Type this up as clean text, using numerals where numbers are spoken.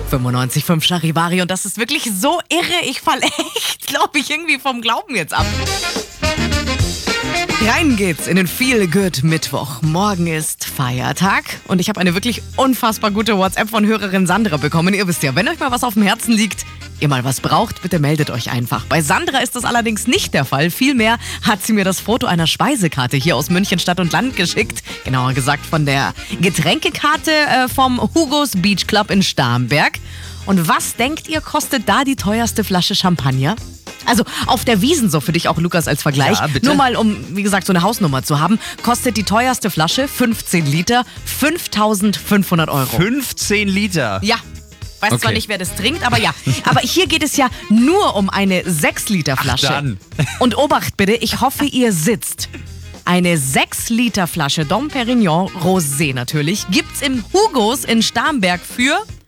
95,5 Charivari und das ist wirklich so irre. Ich falle echt, glaube ich, irgendwie vom Glauben jetzt ab. Rein geht's in den Feel-Good-Mittwoch. Morgen ist Feiertag und ich habe eine wirklich unfassbar gute WhatsApp von Hörerin Sandra bekommen. Ihr wisst ja, wenn euch mal was auf dem Herzen liegt, ihr mal was braucht, bitte meldet euch einfach. Bei Sandra ist das allerdings nicht der Fall. Vielmehr hat sie mir das Foto einer Speisekarte hier aus München Stadt und Land geschickt. Genauer gesagt von der Getränkekarte vom Hugos Beach Club in Starnberg. Und was denkt ihr, kostet da die teuerste Flasche Champagner? Also auf der Wiesn, so für dich auch, Lukas, als Vergleich. Ja, bitte. Nur mal, um, wie gesagt, so eine Hausnummer zu haben, kostet die teuerste Flasche, 15 Liter, 5.500 Euro. 15 Liter? Ja. Weiß zwar Okay. nicht, wer das trinkt, aber ja. Aber hier geht es ja nur um eine 6-Liter-Flasche. Ach, dann. Und Obacht bitte, ich hoffe, ihr sitzt. Eine 6-Liter-Flasche Dom Perignon Rosé natürlich gibt's im Hugos in Starnberg für